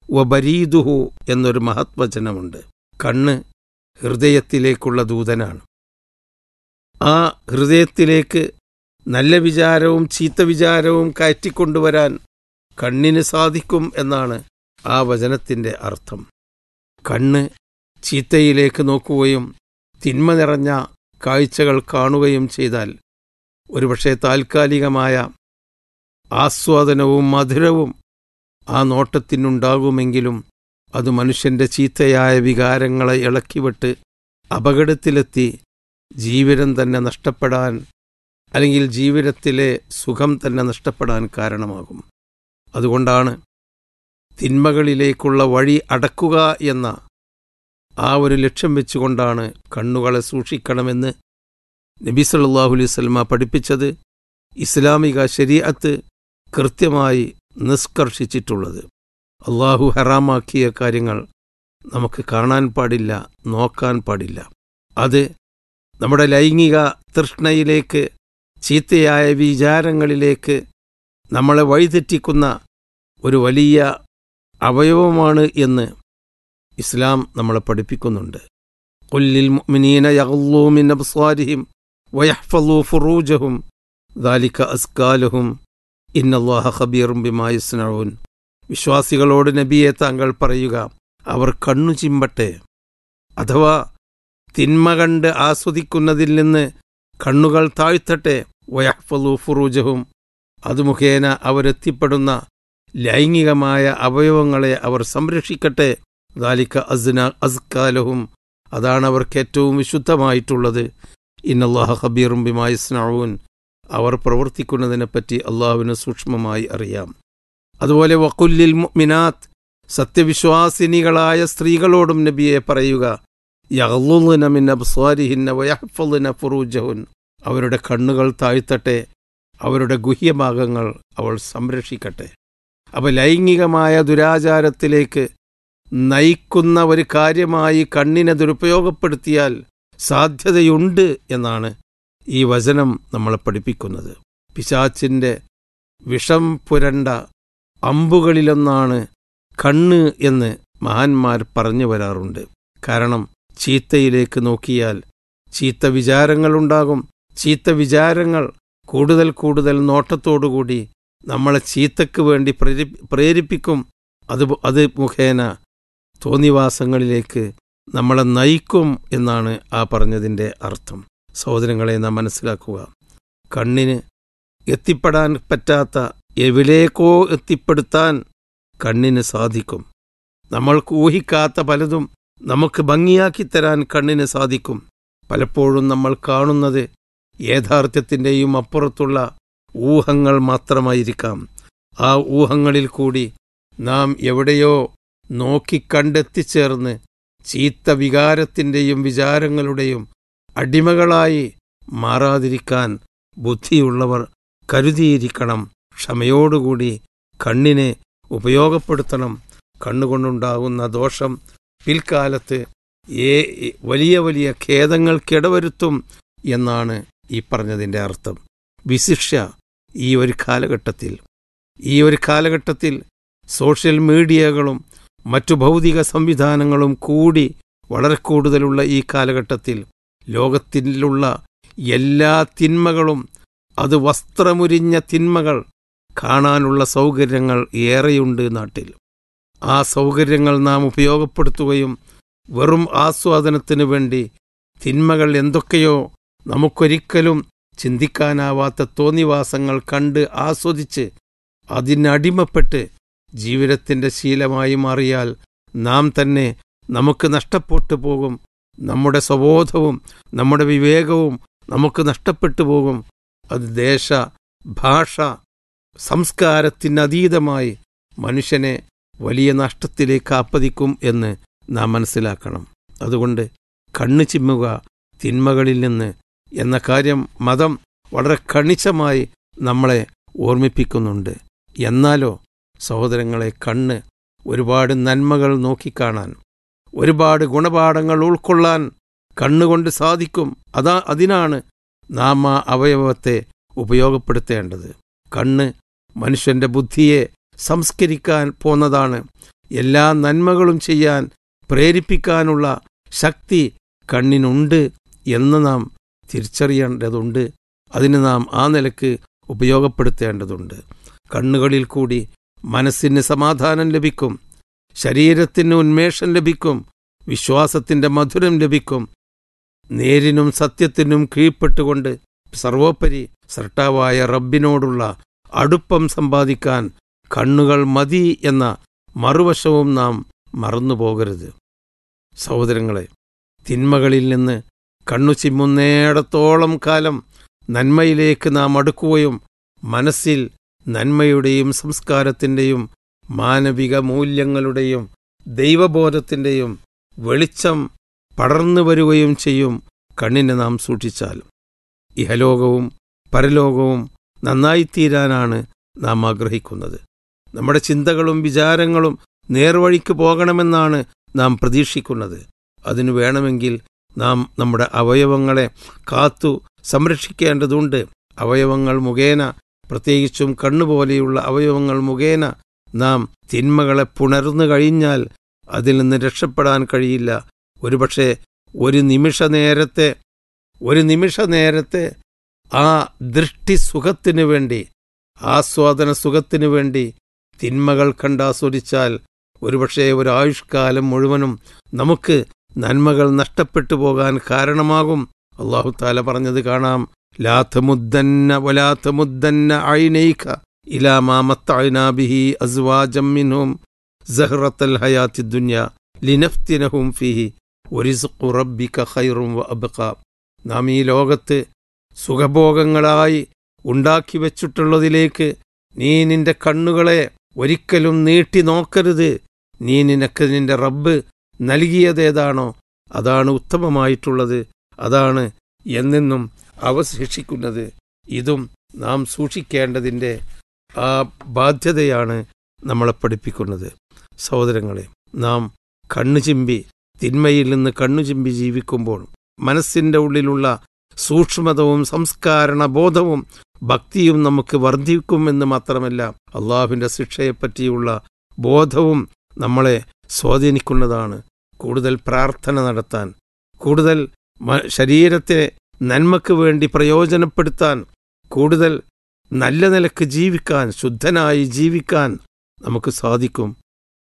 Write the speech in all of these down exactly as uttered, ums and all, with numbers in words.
വബരീദുഹു എന്നൊരു മഹത്വചനമുണ്ട്. കണ്ണ് ഹൃദയത്തിലേക്കുള്ള ദൂതനാണ്. ആ ഹൃദയത്തിലേക്ക് നല്ല വിചാരവും ചീത്ത വിചാരവും കയറ്റിക്കൊണ്ടുവരാൻ കണ്ണിന് സാധിക്കും എന്നാണ് ആ വചനത്തിൻ്റെ അർത്ഥം. കണ്ണ് ചീത്തയിലേക്ക് നോക്കുകയും തിന്മ നിറഞ്ഞ കാഴ്ചകൾ കാണുകയും ചെയ്താൽ ഒരുപക്ഷെ താൽക്കാലികമായ ആസ്വാദനവും മധുരവും ആ നോട്ടത്തിനുണ്ടാകുമെങ്കിലും അത് മനുഷ്യൻ്റെ ചീത്തയായ വികാരങ്ങളെ ഇളക്കിവിട്ട് അപകടത്തിലെത്തി ജീവിതം തന്നെ നഷ്ടപ്പെടാൻ, അല്ലെങ്കിൽ ജീവിതത്തിലെ സുഖം തന്നെ നഷ്ടപ്പെടാൻ കാരണമാകും. അതുകൊണ്ടാണ് തിന്മകളിലേക്കുള്ള വഴി അടക്കുക എന്ന ആ ഒരു ലക്ഷ്യം വെച്ചുകൊണ്ടാണ് കണ്ണുകളെ സൂക്ഷിക്കണമെന്ന് നബി സല്ലല്ലാഹു അലൈഹി വസല്ലമ പഠിപ്പിച്ചത്, ഇസ്ലാമിക ശരീഅത്ത് കൃത്യമായി നിഷ്കർഷിച്ചിട്ടുള്ളത്. അള്ളാഹു ഹറാമാക്കിയ കാര്യങ്ങൾ നമുക്ക് കാണാൻ പാടില്ല, നോക്കാൻ പാടില്ല. അത് നമ്മുടെ ലൈംഗിക തൃഷ്ണയിലേക്ക്, ചീത്തയായ വിചാരങ്ങളിലേക്ക് നമ്മളെ വഴിതെറ്റിക്കുന്ന ഒരു വലിയ അവയവമാണ് എന്ന് ഇസ്ലാം നമ്മളെ പഠിപ്പിക്കുന്നുണ്ട്. ഖുല്ലിൽ മുഅ്മിനീന യഗ്ളൂ മിൻ അബ്സാരിഹിം വയഹ്ഫളൂ ഫുറൂജഹും ദാലിക അസ്കാ ലഹും ഇന്നല്ലാഹ ഖബീറും ബിമാ യസ്നഊൻ. വിശ്വാസികളോട് നബിയെ താങ്കൾ പറയുക, അവർ കണ്ണു ചിമ്പട്ടെ, അഥവാ തിന്മ കണ്ട് ആസ്വദിക്കുന്നതിൽ നിന്ന് കണ്ണുകൾ താഴ്ത്തട്ടെ. വയഹ്ഫളൂ ഫുറൂജഹും, അത് മുഖേന അവരെത്തിപ്പെടുന്ന ലൈംഗികമായ അവയവങ്ങളെ അവർ സംരക്ഷിക്കട്ടെ. ദാലിക അസ്ന അസ്കാ ലഹും, അതാണ് അവർക്ക് ഏറ്റവും വിശുദ്ധമായിട്ടുള്ളത്. ഇന്നല്ലാഹ ഖബീറും ബിമാ യസ്നഊൻ, അവർ പ്രവർത്തിക്കുന്നതിനെപ്പറ്റി അള്ളാഹുവിന് സൂക്ഷ്മമായി അറിയാം. അതുപോലെ വഖുല്ലിൽ മുഅ്മിനാത്ത്, സത്യവിശ്വാസിനികളായ സ്ത്രീകളോടും നബിയെ പറയുക, യഗ്ളുദ്ന മിൻ അബ്സാരിഹിന്ന വയഹ്ഫളുന ഫുറൂജഹുൻ, അവരുടെ കണ്ണുകൾ താഴ്ത്തട്ടെ, അവരുടെ ഗുഹ്യഭാഗങ്ങൾ അവൾ സംരക്ഷിക്കട്ടെ. അപ്പോൾ ലൈംഗികമായ ദുരാചാരത്തിലേക്ക് നയിക്കുന്ന ഒരു കാര്യമായി കണ്ണിനെ ദുരുപയോഗപ്പെടുത്തിയാൽ സാധ്യതയുണ്ട് എന്നാണ് ഈ വചനം നമ്മളെ പഠിപ്പിക്കുന്നത്. പിശാച്ചിൻ്റെ വിഷം പുരണ്ട അമ്പുകളിലൊന്നാണ് കണ്ണ് എന്ന് മഹാന്മാർ പറഞ്ഞു വരാറുണ്ട്. കാരണം ചീത്തയിലേക്ക് നോക്കിയാൽ ചീത്ത വിചാരങ്ങളുണ്ടാകും. ചീത്ത വിചാരങ്ങൾ കൂടുതൽ കൂടുതൽ നോട്ടത്തോടുകൂടി നമ്മളെ ചീത്തക്ക് വേണ്ടി പ്രേരി പ്രേരിപ്പിക്കും അത് അത് മുഖേന തോന്നിവാസങ്ങളിലേക്ക് നമ്മളെ നയിക്കും എന്നാണ് ആ പറഞ്ഞതിൻ്റെ അർത്ഥം. സഹോദരങ്ങളെ നാം മനസ്സിലാക്കുക, കണ്ണിന് എത്തിപ്പെടാൻ പറ്റാത്ത എവിടേക്കോ എത്തിപ്പെടുത്താൻ കണ്ണിന് സാധിക്കും. നമ്മൾക്ക് ഊഹിക്കാത്ത പലതും നമുക്ക് ഭംഗിയാക്കിത്തരാൻ കണ്ണിന് സാധിക്കും. പലപ്പോഴും നമ്മൾ കാണുന്നത് യാഥാർത്ഥ്യത്തിൻ്റെയും അപ്പുറത്തുള്ള ഊഹങ്ങൾ മാത്രമായിരിക്കാം. ആ ഊഹങ്ങളിൽ കൂടി നാം എവിടെയോ നോക്കിക്കണ്ടെത്തിച്ചേർന്ന് ചീത്ത വികാരത്തിൻ്റെയും വിചാരങ്ങളുടെയും അടിമകളായി മാറാതിരിക്കാൻ ബുദ്ധിയുള്ളവർ കരുതിയിരിക്കണം. ക്ഷമയോടുകൂടി കണ്ണിനെ ഉപയോഗപ്പെടുത്തണം. കണ്ണുകൊണ്ടുണ്ടാകുന്ന ദോഷം പിൽക്കാലത്ത് ഏ വലിയ വലിയ ഖേദങ്ങൾക്കിടവരുത്തും എന്നാണ് ഈ പറഞ്ഞതിൻ്റെ അർത്ഥം. വിശിഷ്യ ഈ ഒരു കാലഘട്ടത്തിൽ ഈ ഒരു കാലഘട്ടത്തിൽ സോഷ്യൽ മീഡിയകളും മറ്റു ഭൗതിക സംവിധാനങ്ങളും കൂടി വളരെ കൂടുതലുള്ള ഈ കാലഘട്ടത്തിൽ ലോകത്തിലുള്ള എല്ലാ തിന്മകളും, അത് വസ്ത്രമുരിഞ്ഞ തിന്മകൾ കാണാനുള്ള സൗകര്യങ്ങൾ ഏറെയുണ്ട് നാട്ടിൽ. ആ സൗകര്യങ്ങൾ നാം ഉപയോഗപ്പെടുത്തുകയും വെറും ആസ്വാദനത്തിനു വേണ്ടി തിന്മകൾ എന്തൊക്കെയോ നമുക്കൊരിക്കലും ചിന്തിക്കാനാവാത്ത തോന്നിവാസങ്ങൾ കണ്ട് ആസ്വദിച്ച് അതിനടിമപ്പെട്ട് ജീവിതത്തിൻ്റെ ശീലമായി മാറിയാൽ നാം തന്നെ നമുക്ക് നഷ്ടപ്പെട്ടു പോകും. നമ്മുടെ സ്വബോധവും നമ്മുടെ വിവേകവും നമുക്ക് നഷ്ടപ്പെട്ടു പോകും. അത് ദേശ ഭാഷ സംസ്കാരത്തിനതീതമായി മനുഷ്യനെ വലിയ നഷ്ടത്തിലേക്ക് ആപ്പതിക്കും എന്ന് നാം മനസ്സിലാക്കണം. അതുകൊണ്ട് കണ്ണു ചിമ്മുക തിന്മകളിൽ നിന്ന് എന്ന കാര്യം മതം വളരെ കണിശമായി നമ്മളെ ഓർമ്മിപ്പിക്കുന്നുണ്ട്. എന്നാലോ സഹോദരങ്ങളെ, കണ്ണ് ഒരുപാട് നന്മകൾ നോക്കിക്കാണാൻ, ഒരുപാട് ഗുണപാഠങ്ങൾ ഉൾക്കൊള്ളാൻ കണ്ണുകൊണ്ട് സാധിക്കും. അതാ അതിനാണ് നാം ആ അവയവത്തെ ഉപയോഗപ്പെടുത്തേണ്ടത്. കണ്ണ് മനുഷ്യൻ്റെ ബുദ്ധിയെ സംസ്കരിക്കാൻ പോന്നതാണ്. എല്ലാ നന്മകളും ചെയ്യാൻ പ്രേരിപ്പിക്കാനുള്ള ശക്തി കണ്ണിനുണ്ട് എന്ന് നാം തിരിച്ചറിയേണ്ടതുണ്ട്. അതിന് നാം ആ നിലക്ക് ഉപയോഗപ്പെടുത്തേണ്ടതുണ്ട്. കണ്ണുകളിൽ കൂടി മനസ്സിന് സമാധാനം ലഭിക്കും, ശരീരത്തിന് ഉന്മേഷം ലഭിക്കും, വിശ്വാസത്തിൻ്റെ മധുരം ലഭിക്കും. നേരിനും സത്യത്തിനും കീഴ്പ്പെട്ടുകൊണ്ട് സർവോപരി സൃഷ്ടാവായ റബ്ബിനോടുള്ള അടുപ്പം സമ്പാദിക്കാൻ കണ്ണുകൾ മതി എന്ന മറുവശവും നാം മറന്നുപോകരുത്. സഹോദരങ്ങളെ, തിന്മകളിൽ നിന്ന് കണ്ണു ചിമ്മുന്നേടത്തോളം കാലം നന്മയിലേക്ക് നാം അടുക്കുകയും മനസ്സിൽ നന്മയുടെയും സംസ്കാരത്തിൻ്റെയും മാനവിക മൂല്യങ്ങളുടെയും ദൈവബോധത്തിൻ്റെയും വെളിച്ചം പടർന്നു വരികയും ചെയ്യും. കണ്ണിനെ നാം സൂക്ഷിച്ചാൽ ഇഹലോകവും പരലോകവും നന്നായിത്തീരാനാണ് നാം ആഗ്രഹിക്കുന്നത്. നമ്മുടെ ചിന്തകളും വിചാരങ്ങളും നേർവഴിക്ക് പോകണമെന്നാണ് നാം പ്രതീക്ഷിക്കുന്നത്. അതിനു വേണമെങ്കിൽ നാം നമ്മുടെ അവയവങ്ങളെ കാത്തു സംരക്ഷിക്കേണ്ടതുണ്ട്. അവയവങ്ങൾ മുഖേന, പ്രത്യേകിച്ചും കണ്ണുപോലെയുള്ള അവയവങ്ങൾ മുഖേന നാം തിന്മകളെ പുണർന്നു കഴിഞ്ഞാൽ അതിൽ നിന്ന് രക്ഷപ്പെടാൻ കഴിയില്ല. ഒരുപക്ഷെ ഒരു നിമിഷ നേരത്തെ ഒരു നിമിഷ നേരത്തെ ആ ദൃഷ്ടി സുഖത്തിനു വേണ്ടി, ആസ്വാദന സുഖത്തിനു വേണ്ടി തിന്മകൾ കണ്ടാസ്വദിച്ചാൽ ഒരുപക്ഷെ ഒരായുഷ്കാലം മുഴുവനും നമുക്ക് നന്മകൾ നഷ്ടപ്പെട്ടു പോകാൻ കാരണമാകും. അല്ലാഹു തആല പറഞ്ഞത് കാണാം, ലാ തമുദ്ദന്ന വലാ തമുദ്ദന്ന ഐനൈക ഇലാ മാ മത്തഅനാ ബിഹി അസ്വാജം മിൻഹും സഹറത്തൽ ഹയാത്തിദ് ദുനിയ ലിനഫ്തിനഹും ഫീഹി വറിസ്ഖു റബ്ബിക ഖൈറും വഅബ്ഖാ. നാം ഈ ലോകത്ത് സുഖഭോഗങ്ങളായി ഉണ്ടാക്കി വച്ചിട്ടുള്ളതിലേക്ക് നീ നിന്റെ കണ്ണുകളെ ഒരിക്കലും നീട്ടി നോക്കരുത്. നീ നിനക്ക് നിന്റെ റബ്ബ് നൽകിയതേതാണോ അതാണ് ഉത്തമമായിട്ടുള്ളത്, അതാണ് എന്നെന്നും അവശേഷിക്കുന്നത്. ഇതും നാം സൂക്ഷിക്കേണ്ടതിൻ്റെ ആ ബാധ്യതയാണ് നമ്മളെ പഠിപ്പിക്കുന്നത്. സഹോദരങ്ങളെ, നാം കണ്ണുചിമ്പി തിന്മയിൽ നിന്ന് കണ്ണുചിമ്പി ജീവിക്കുമ്പോൾ മനസ്സിൻ്റെ ഉള്ളിലുള്ള സൂക്ഷ്മതവും സംസ്കാരണ ബോധവും ഭക്തിയും നമുക്ക് വർദ്ധിക്കുമെന്ന് മാത്രമല്ല, അള്ളാഹുവിൻ്റെ ശിക്ഷയെപ്പറ്റിയുള്ള ബോധവും നമ്മളെ സ്വാധീനിക്കുന്നതാണ്. കൂടുതൽ പ്രാർത്ഥന നടത്താൻ, കൂടുതൽ ശരീരത്തെ നന്മയ്ക്ക് വേണ്ടി പ്രയോജനപ്പെടുത്താൻ, കൂടുതൽ നല്ല നിലക്ക് ജീവിക്കാൻ, ശുദ്ധനായി ജീവിക്കാൻ നമുക്ക് സാധിക്കും.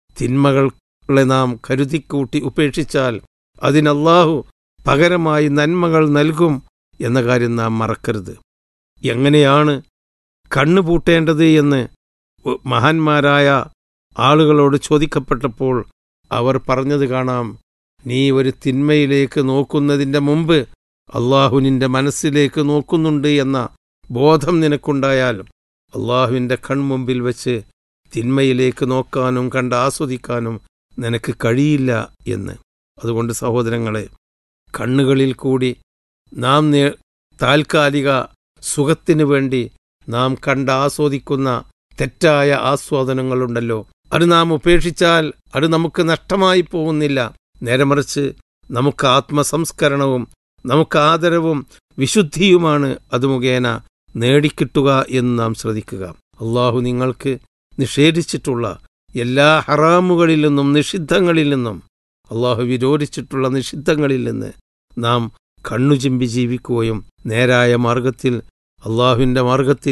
തിന്മകളെ നാം കരുതിക്കൂട്ടി ഉപേക്ഷിച്ചാൽ അതിന് അല്ലാഹു പകരമായി നന്മകൾ നൽകും എന്ന കാര്യം നാം മറക്കരുത്. എങ്ങനെയാണ് കണ്ണുപൂട്ടേണ്ടത് എന്ന് മഹാന്മാരായ ആളുകളോട് ചോദിക്കപ്പെട്ടപ്പോൾ അവർ പറഞ്ഞത് കാണാം, നീ ഒരു തിന്മയിലേക്ക് നോക്കുന്നതിൻ്റെ മുമ്പ് അള്ളാഹു നിന്റെ മനസ്സിലേക്ക് നോക്കുന്നുണ്ട് എന്ന ബോധം നിനക്കുണ്ടായാൽ അള്ളാഹുവിൻ്റെ കൺമുമ്പിൽ വെച്ച് തിന്മയിലേക്ക് നോക്കാനും കണ്ട് ആസ്വദിക്കാനും നിനക്ക് കഴിയില്ല എന്ന്. അതുകൊണ്ട് സഹോദരങ്ങളെ, കണ്ണുകളിൽ കൂടി നാം താൽക്കാലിക സുഖത്തിനു വേണ്ടി നാം കണ്ട് ആസ്വദിക്കുന്ന തെറ്റായ ആസ്വാദനങ്ങളുണ്ടല്ലോ, അത് നാം ഉപേക്ഷിച്ചാൽ അത് നമുക്ക് നഷ്ടമായി പോകുന്നില്ല. നേരെ മറിച്ച് നമുക്ക് ആത്മസംസ്കരണവും നമുക്ക് ആദരവും വിശുദ്ധിയുമാണ് അത് മുഖേന നേടിക്കിട്ടുക എന്ന് നാം ശ്രദ്ധിക്കുക. അള്ളാഹു നിങ്ങൾക്ക് നിഷേധിച്ചിട്ടുള്ള എല്ലാ ഹറാമുകളിൽ നിന്നും നിഷിദ്ധങ്ങളിൽ നിന്നും, അള്ളാഹു വിരോധിച്ചിട്ടുള്ള നിഷിദ്ധങ്ങളിൽ നിന്ന് നാം കണ്ണുചിമ്പി ജീവിക്കുകയും നേരായ മാർഗത്തിൽ, അള്ളാഹുവിൻ്റെ മാർഗത്തിൽ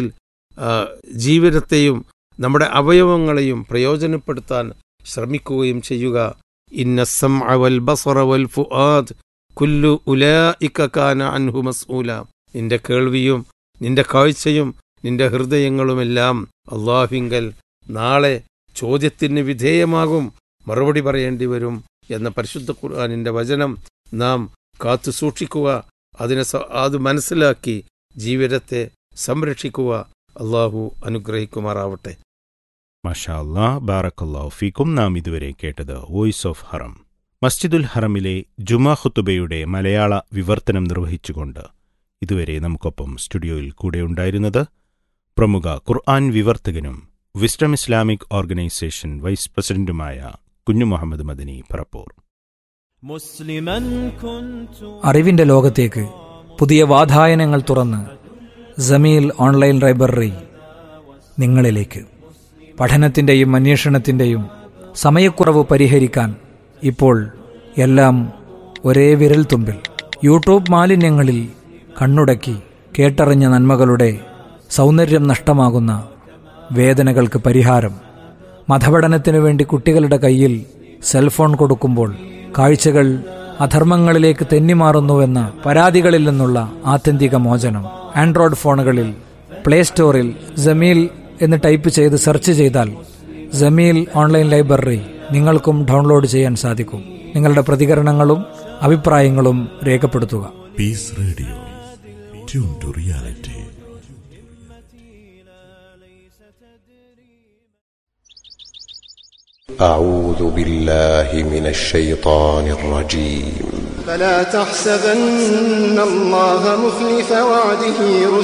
ജീവിതത്തെയും നമ്മുടെ അവയവങ്ങളെയും പ്രയോജനപ്പെടുത്താൻ ശ്രമിക്കുകയും ചെയ്യുക. ഇന്ന സമഅ വൽ ബസറ വൽ ഫുആദ് കുല്ലു ഉലൈക കാന അൻഹു മസ്ഊല. നിന്റെ കേൾവിയും നിന്റെ കാഴ്ചയും നിന്റെ ഹൃദയങ്ങളുമെല്ലാം അള്ളാഹുവിങ്കൽ നാളെ ചോദ്യത്തിന് വിധേയമാകും, മറുപടി പറയേണ്ടി വരും എന്ന പരിശുദ്ധ ഖുർആനിൻ്റെ വചനം നാം കാത്തു സൂക്ഷിക്കുക. അതിനെ അത് മനസ്സിലാക്കി ജീവിതത്തെ സംരക്ഷിക്കുക. അള്ളാഹു അനുഗ്രഹിക്കുമാറാവട്ടെ. മാഷാ അല്ലാഹ്, ബാറക്കല്ലാഹു ഫീക്കും. നാം ഇതുവരെ കേട്ടത് വോയിസ് ഓഫ് ഹറം. മസ്ജിദുൽ ഹറമിലെ ജുമാ ഖുതുബയുടെ മലയാള വിവർത്തനം നിർവഹിച്ചുകൊണ്ട് ഇതുവരെ നമുക്കൊപ്പം സ്റ്റുഡിയോയിൽ കൂടെയുണ്ടായിരുന്നത് പ്രമുഖ ഖുർആൻ വിവർത്തകനും വിസ്ഡം ഇസ്ലാമിക് ഓർഗനൈസേഷൻ വൈസ് പ്രസിഡന്റുമായ കുഞ്ഞു മുഹമ്മദ് മദനി പറപ്പൂർ. അറിവിന്റെ ലോകത്തേക്ക് പുതിയ വാതായനങ്ങൾ തുറന്ന് ജമീൽ ഓൺലൈൻ ലൈബ്രറി നിങ്ങളിലേക്ക്. പഠനത്തിന്റെയും അന്വേഷണത്തിന്റെയും സമയക്കുറവ് പരിഹരിക്കാൻ ഇപ്പോൾ എല്ലാം ഒരേ വിരൽത്തുമ്പിൽ. യൂട്യൂബ് മാലിന്യങ്ങളിൽ കണ്ണുടക്കി കേട്ടറിഞ്ഞ നന്മകളുടെ സൗന്ദര്യം നഷ്ടമാകുന്ന വേദനകൾക്ക് പരിഹാരം. മതപഠനത്തിനു വേണ്ടി കുട്ടികളുടെ കയ്യിൽ സെൽഫോൺ കൊടുക്കുമ്പോൾ കാഴ്ചകൾ അധർമ്മങ്ങളിലേക്ക് തെന്നിമാറുന്നുവെന്ന പരാതികളിൽ നിന്നുള്ള ആത്യന്തിക മോചനം. ആൻഡ്രോയിഡ് ഫോണുകളിൽ പ്ലേ സ്റ്റോറിൽ ജമീൽ എന്ന് ടൈപ്പ് ചെയ്ത് സെർച്ച് ചെയ്താൽ ജമീൽ ഓൺലൈൻ ലൈബ്രറി നിങ്ങൾക്കും ഡൗൺലോഡ് ചെയ്യാൻ സാധിക്കും. നിങ്ങളുടെ പ്രതികരണങ്ങളും അഭിപ്രായങ്ങളും രേഖപ്പെടുത്തുക. Piece radio, tune to reality. أعوذ بالله من الشيطان الرجيم. فلا تحسبن الله مخلف وعده